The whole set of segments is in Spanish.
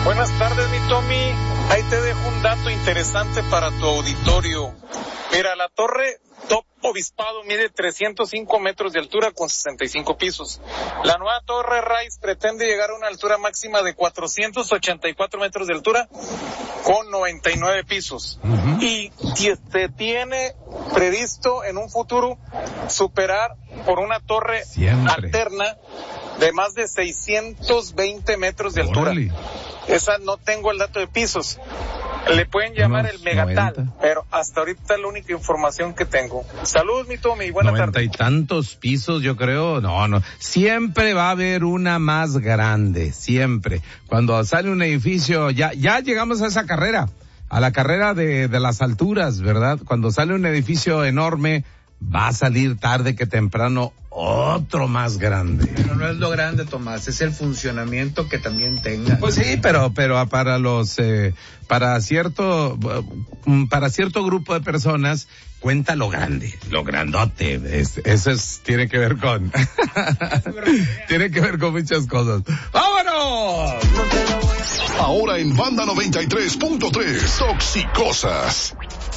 Buenas tardes, mi Tommy. Ahí te dejo un dato interesante para tu auditorio. Mira, la torre Top Obispado mide 305 metros de altura con 65 pisos. La nueva torre Rice pretende llegar a una altura máxima de 484 metros de altura con 99 pisos. Y se tiene previsto en un futuro superar por una torre alterna de más de 620 metros de altura. ¡Órale! Esa no tengo el dato de pisos. Le pueden llamar el Megatal, 90. Pero hasta ahorita es la única información que tengo. Saludos, mi Tommy, buenas tardes. 90 y tantos pisos, yo creo. No. Siempre va a haber una más grande, siempre. Cuando sale un edificio, ya llegamos a esa carrera, a la carrera de las alturas, ¿verdad? Cuando sale un edificio enorme, va a salir tarde que temprano otro más grande. Pero no es lo grande, Tomás, es el funcionamiento que también tenga. Pues sí, pero para los para cierto grupo de personas cuenta lo grande, lo grandote. Eso tiene que ver con tiene que ver con muchas cosas. ¡Vámonos! Ahora en Banda 93.3, Toxicosas.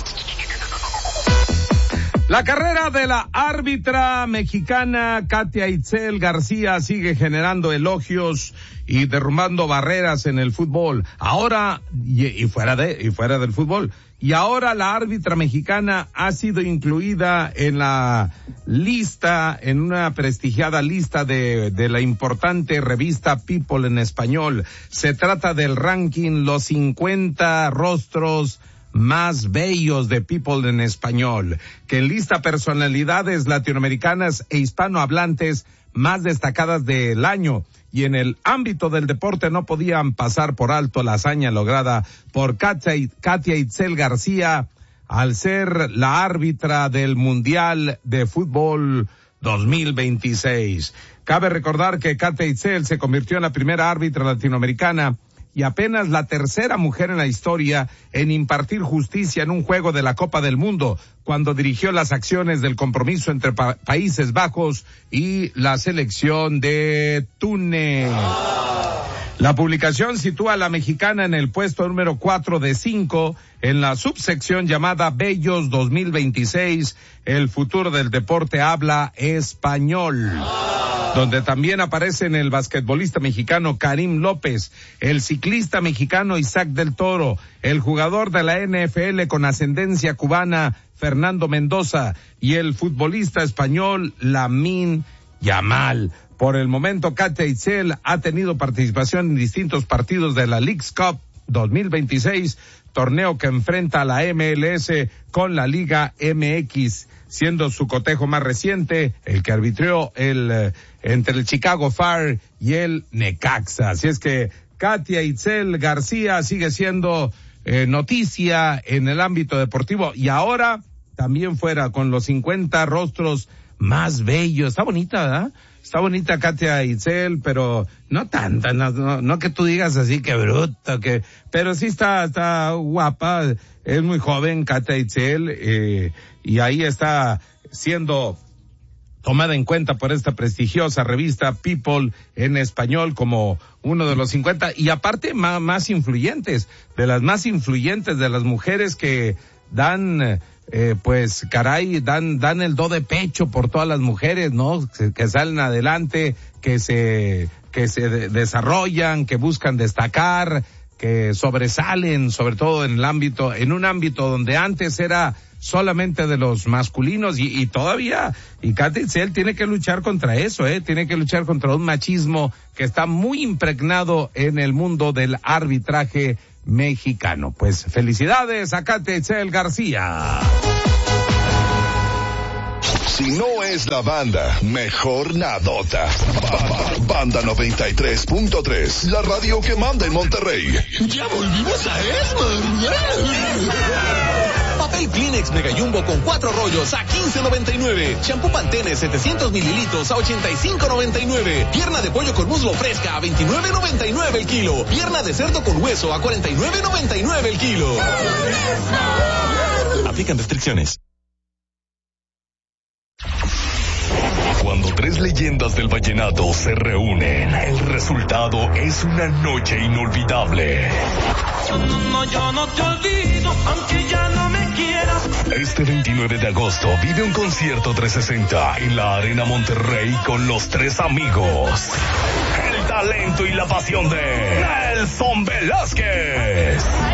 La carrera de la árbitra mexicana Katia Itzel García sigue generando elogios y derrumbando barreras en el fútbol. Ahora, y fuera del fútbol. Y ahora la árbitra mexicana ha sido incluida en la lista, en una prestigiada lista de la importante revista People en español. Se trata del ranking Los 50 rostros más bellos de People en español, que enlista personalidades latinoamericanas e hispanohablantes más destacadas del año. Y en el ámbito del deporte no podían pasar por alto la hazaña lograda por Katia Itzel García al ser la árbitra del Mundial de Fútbol 2026. Cabe recordar que Katia Itzel se convirtió en la primera árbitra latinoamericana y apenas la tercera mujer en la historia en impartir justicia en un juego de la Copa del Mundo, cuando dirigió las acciones del compromiso entre Países Bajos y la selección de Túnez. La publicación sitúa a la mexicana en el puesto número 4 de 5 en la subsección llamada Bellos 2026, el futuro del deporte habla español, donde también aparecen el basquetbolista mexicano Karim López, el ciclista mexicano Isaac del Toro, el jugador de la NFL con ascendencia cubana Fernando Mendoza y el futbolista español Lamine Yamal. Por el momento, Katia Itzel ha tenido participación en distintos partidos de la Leagues Cup 2026, torneo que enfrenta a la MLS con la Liga MX, siendo su cotejo más reciente el que arbitró entre el Chicago Fire y el Necaxa. Así es que Katia Itzel García sigue siendo noticia en el ámbito deportivo y ahora también fuera con los 50 rostros más bellos. Está bonita, ¿verdad? Está bonita Katia Itzel, pero no tanta, no que tú digas así que bruto, pero sí está guapa, es muy joven Katia Itzel, y ahí está siendo tomada en cuenta por esta prestigiosa revista People en español como uno de los 50, y aparte más influyentes, de las más influyentes de las mujeres que dan pues caray, dan el do de pecho por todas las mujeres, ¿no? Que salen adelante, que se desarrollan, que buscan destacar, que sobresalen, sobre todo en un ámbito donde antes era solamente de los masculinos y todavía, y Katia Itzel tiene que luchar contra eso, tiene que luchar contra un machismo que está muy impregnado en el mundo del arbitraje mexicano. Pues felicidades a Katia Itzel García. Si no es la banda, mejor nadota. Banda 93.3, la radio que manda en Monterrey. ¡Ya volvimos a Esmar! Papel Kleenex Mega Jumbo con 4 rollos a $15.99. Shampoo Pantene 700 mililitros a $85.99. Pierna de pollo con muslo fresca a $29.99 el kilo. Pierna de cerdo con hueso a $49.99 el kilo. Aplican restricciones. Cuando tres leyendas del vallenato se reúnen, el resultado es una noche inolvidable. No, yo no te olvido, aunque ya no me quieras. Este 29 de agosto vive un concierto 360 en la Arena Monterrey con los tres amigos. El talento y la pasión de Nelson Velázquez.